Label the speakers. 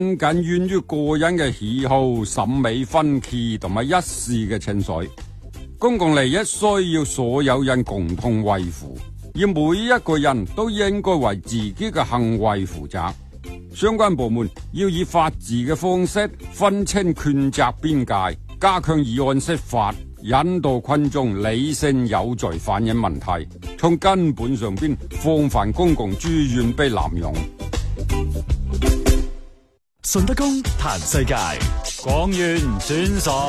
Speaker 1: 僅僅源於個人嘅喜好、審美分歧同埋一時嘅情緒。公共利益需要所有人共同維護，而每一個人都應該為自己嘅行為負責。相關部門要以法治嘅方式分清權責邊界，加強議案釋法，引導群眾理性有序反映問題，從根本上邊防範公共資源被濫用。
Speaker 2: 順德公彈世界，講完轉傻。